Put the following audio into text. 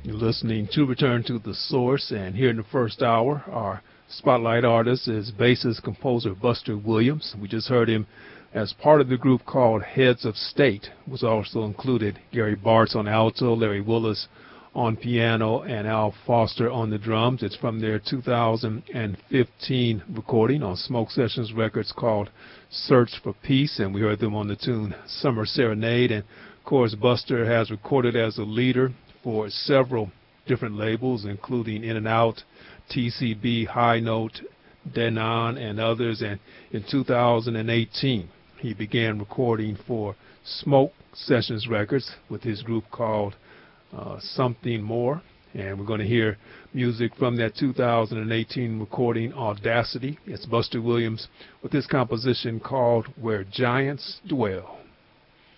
You're listening to Return to the Source, and here in the first hour, our spotlight artist is bassist composer Buster Williams. We just heard him as part of the group called Heads of State. It was also included Gary Bartz on alto, Larry Willis on piano, and Al Foster on the drums. It's from their 2015 recording on Smoke Sessions Records called Search for Peace, and we heard them on the tune Summer Serenade. And of course, Buster has recorded as a leader for several different labels, including In and Out, TCB, High Note, Denon, and others. And in 2018, he began recording for Smoke Sessions Records with his group called Something More. And we're going to hear music from that 2018 recording, Audacity. It's Buster Williams with this composition called Where Giants Dwell.